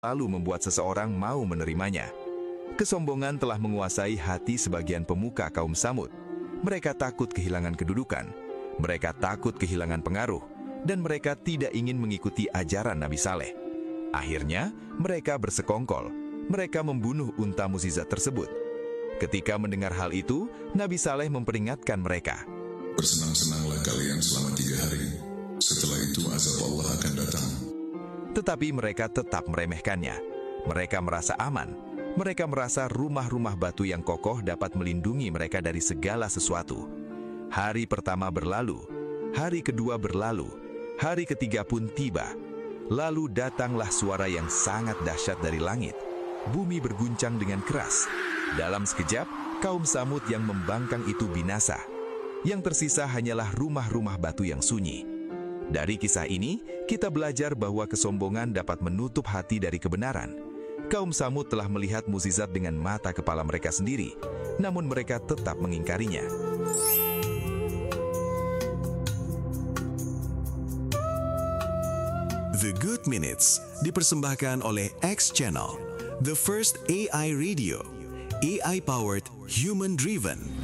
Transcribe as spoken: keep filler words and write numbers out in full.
lalu membuat seseorang mau menerimanya. Kesombongan telah menguasai hati sebagian pemuka kaum Tsamud. Mereka takut kehilangan kedudukan, mereka takut kehilangan pengaruh, dan mereka tidak ingin mengikuti ajaran Nabi Saleh. Akhirnya, mereka bersekongkol, mereka membunuh unta mukjizat tersebut. Ketika mendengar hal itu, Nabi Saleh memperingatkan mereka. Bersenang-senanglah kalian selama tiga hari, setelah itu azab Allah akan datang. Tetapi mereka tetap meremehkannya. Mereka merasa aman. Mereka merasa rumah-rumah batu yang kokoh dapat melindungi mereka dari segala sesuatu. Hari pertama berlalu, hari kedua berlalu, hari ketiga pun tiba. Lalu datanglah suara yang sangat dahsyat dari langit. Bumi berguncang dengan keras. Dalam sekejap, kaum Tsamud yang membangkang itu binasa. Yang tersisa hanyalah rumah-rumah batu yang sunyi. Dari kisah ini, kita belajar bahwa kesombongan dapat menutup hati dari kebenaran. Kaum Tsamud telah melihat mukjizat dengan mata kepala mereka sendiri, namun mereka tetap mengingkarinya. The Good Minutes dipersembahkan oleh X Channel, the first A I radio, A I-powered, human-driven.